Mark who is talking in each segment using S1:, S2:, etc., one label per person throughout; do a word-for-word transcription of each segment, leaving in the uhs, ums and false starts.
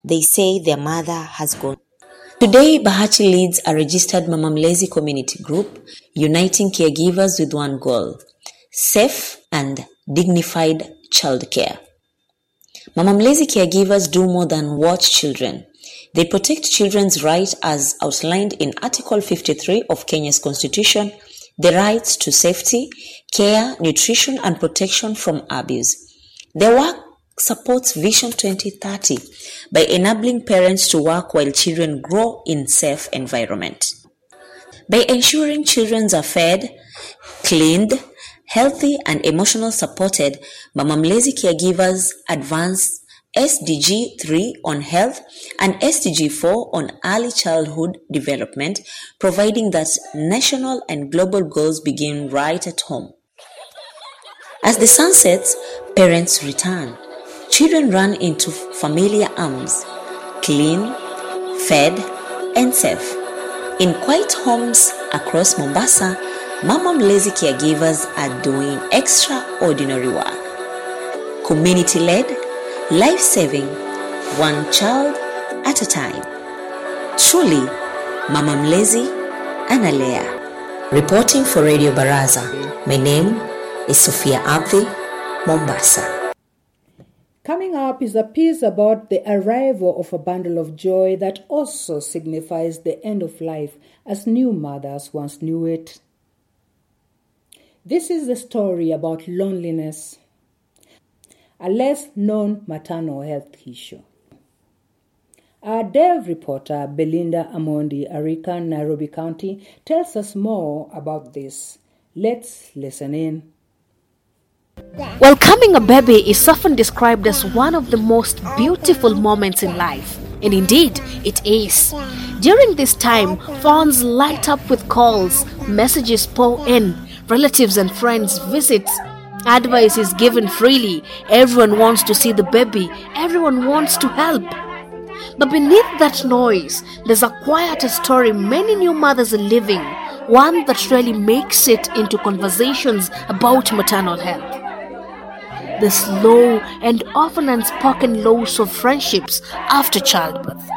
S1: they say their mother has gone. Today, Bahati leads a registered Mama Mlezi community group, uniting caregivers with one goal: safe and dignified childcare. Mama Mlezi caregivers do more than watch children. They protect children's rights as outlined in Article fifty-three of Kenya's Constitution, the rights to safety, care, nutrition, and protection from abuse. Their work supports Vision twenty thirty by enabling parents to work while children grow in safe environment. By ensuring children are fed, cleaned, healthy, and emotionally supported, Mama Mlezi caregivers advance S D G three on health and S D G four on early childhood development, providing that national and global goals begin right at home. As the sun sets, parents return. Children run into familiar arms, clean, fed, and safe. In quiet homes across Mombasa, Mama Mlezi caregivers are doing extraordinary work. Community-led, life-saving, one child at a time. Truly, Mama Mlezi analea. Reporting for Radio Baraza, my name is Sophia Abdi, Mombasa.
S2: Coming up is a piece about the arrival of a bundle of joy that also signifies the end of life as new mothers once knew it. This is the story about loneliness, a less-known maternal health issue. Our Dev reporter, Belinda Amondi, Arika, Nairobi County, tells us more about this. Let's listen in.
S3: Welcoming a baby is often described as one of the most beautiful moments in life. And indeed, it is. During this time, phones light up with calls, messages pour in, relatives and friends visit. Advice is given freely. Everyone wants to see the baby. Everyone wants to help. But beneath that noise, there's a quieter story many new mothers are living, one that really makes it into conversations about maternal health. The slow and often unspoken loss of friendships after childbirth.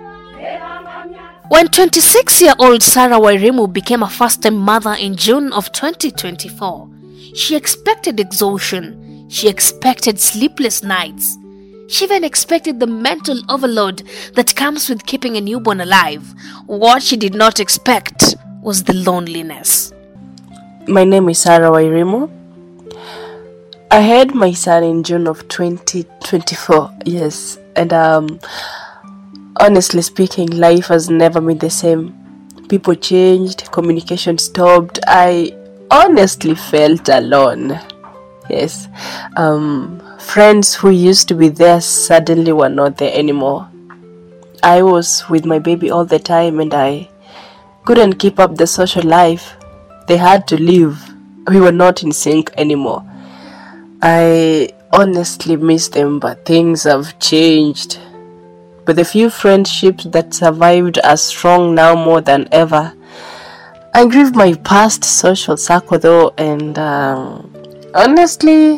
S3: When twenty-six-year-old Sarah Wairimu became a first-time mother in June of twenty twenty-four, she expected exhaustion, she expected sleepless nights, she even expected the mental overload that comes with keeping a newborn alive. What she did not expect was the loneliness.
S4: My name is Sarah Wairimu. I had my son in June of twenty twenty-four, yes, and um, honestly speaking, life has never been the same. People changed, communication stopped. I honestly felt alone, yes. Um, friends who used to be there suddenly were not there anymore. I was with my baby all the time and I couldn't keep up the social life. They had to leave. We were not in sync anymore. I honestly miss them, but things have changed. But the few friendships that survived are strong now more than ever. I grieve my past social circle though, and um, honestly,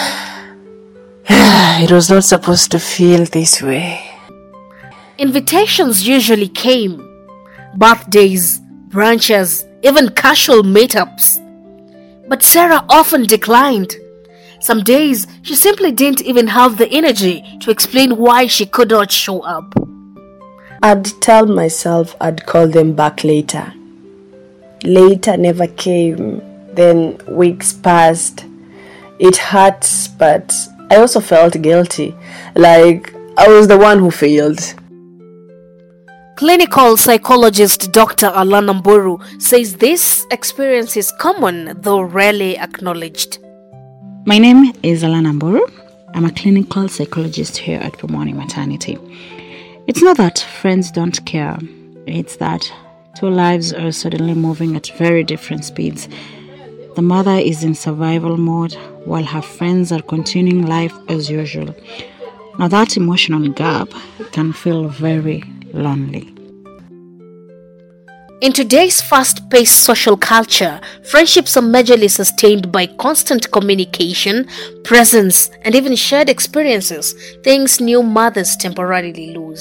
S4: it was not supposed to feel this way.
S3: Invitations usually came. Birthdays, brunches, even casual meetups. But Sarah often declined. Some days, she simply didn't even have the energy to explain why she could not show up.
S4: I'd tell myself I'd call them back later. Later never came. Then weeks passed. It hurts, but I also felt guilty. Like I was the one who failed.
S3: Clinical psychologist Doctor Alana Mburu says this experience is common, though rarely acknowledged.
S5: My name is Alana Mburu. I'm a clinical psychologist here at Pumwani Maternity. It's not that friends don't care. It's that two lives are suddenly moving at very different speeds. The mother is in survival mode while her friends are continuing life as usual. Now that emotional gap can feel very lonely.
S3: In today's fast-paced social culture, friendships are majorly sustained by constant communication, presence, and even shared experiences, things new mothers temporarily lose.